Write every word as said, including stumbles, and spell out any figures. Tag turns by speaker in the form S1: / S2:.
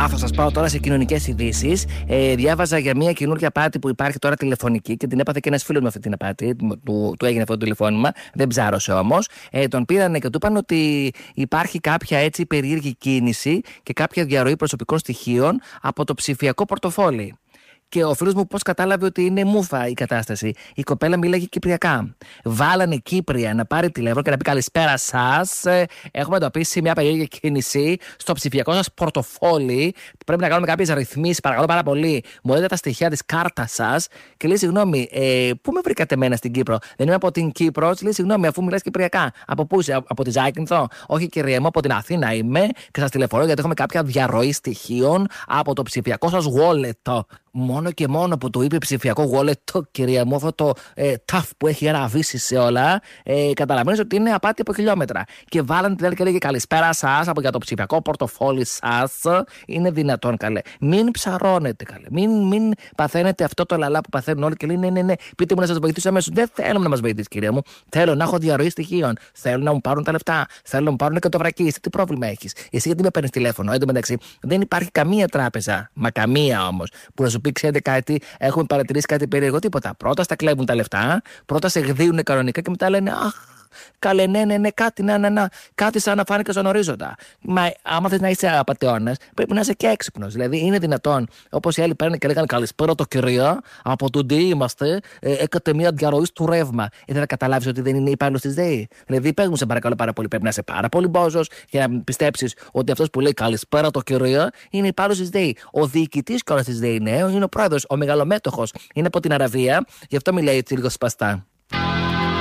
S1: Α, θα σας πάω τώρα σε κοινωνικές ειδήσεις. Ε, διάβαζα για μια καινούργια απάτη που υπάρχει τώρα τηλεφωνική και την έπαθε και ένας φίλος με αυτή την απάτη. Του, του έγινε αυτό το τηλεφώνημα. Δεν ψάρωσε όμως. Ε, τον πήρανε και του είπαν ότι υπάρχει κάποια έτσι περίεργη κίνηση και κάποια διαρροή προσωπικών στοιχείων από το ψηφιακό πορτοφόλι. Και ο φίλος μου πώς κατάλαβε ότι είναι μούφα η κατάσταση. Η κοπέλα μίλαγε κυπριακά. Βάλανε Κύπρια να πάρει τηλέφωνο και να πει καλησπέρα σας. Έχουμε εντοπίσει μια περίεργη κίνηση στο ψηφιακό σας πορτοφόλι. Πρέπει να κάνουμε κάποιες ρυθμίσεις. Παρακαλώ πάρα πολύ. Μου δείτε τα στοιχεία της κάρτας σας. Και λέει συγγνώμη, ε, πού με βρήκατε εμένα στην Κύπρο? Δεν είμαι από την Κύπρο. Λέει συγγνώμη, αφού μιλάς κυπριακά. Από πού είσαι, από τη Ζάκυνθο? Όχι, κυρία μου, από την Αθήνα είμαι και σας τηλεφωνώ γιατί έχουμε κάποια διαρροή στοιχείων από το ψηφιακό σας wallet. Μόνο και μόνο που του είπε ψηφιακό wallet, κυρία μου, αυτό το ε, ταφ που έχει ραβήσει σε όλα, ε, καταλαβαίνεις ότι είναι απάτη από χιλιόμετρα. Και βάλανε την άλλη και λέγε καλησπέρα σας από για το ψηφιακό πορτοφόλι σας. Είναι δυνατόν, καλέ? Μην ψαρώνετε, καλέ. Μην, μην παθαίνετε αυτό το λαλά που παθαίνουν όλοι και λένε ναι, ναι, ναι, πείτε μου να σας βοηθήσω αμέσως. Δεν θέλω να μας βοηθήσει, κυρία μου. Θέλω να έχω διαρροή στοιχείων. Θέλω να μου πάρουν τα λεφτά. Θέλω να μου πάρουν και το βρακί. Τι πρόβλημα έχεις? Εσύ γιατί με παίρνεις τηλέφωνο? Εν τω μεταξύ, δεν υπάρχει καμία τράπεζα, μα καμία όμως, που να σου πει ξέρετε κάτι, έχουμε παρατηρήσει κάτι περίεργο, τίποτα. Πρώτα στα κλέβουν τα λεφτά, πρώτα σε γδύουν κανονικά και μετά λένε αχ, καλέ, ναι, ναι, ναι, κάτι, να, να, να, κάτι σαν να φάνηκε στον ορίζοντα. Μα άμα θες να είσαι απατεώνας, πρέπει να είσαι και έξυπνος. Δηλαδή, είναι δυνατόν, όπως οι άλλοι παίρνουν και λέγανε καλησπέρα το κυρία, από το ΔΕΗ είμαστε, ε, έκατε μια διαρροή του ρεύμα. Ε, δεν θα καταλάβεις ότι δεν είναι υπάλληλος της ΔΕΗ. Δηλαδή, πες μου, σε παρακαλώ πάρα πολύ, πρέπει να είσαι πάρα πολύ μπόζος για να πιστέψεις ότι αυτός που λέει καλησπέρα το κυρία είναι υπάλληλος της ΔΕΗ. Ο διοικητής κιόλας της ΔΕΗ είναι, είναι ο πρόεδρος, ο μεγαλομέτωχος, είναι από την Αραβία, γι' αυτό μιλάει έτσι λίγο σπαστά.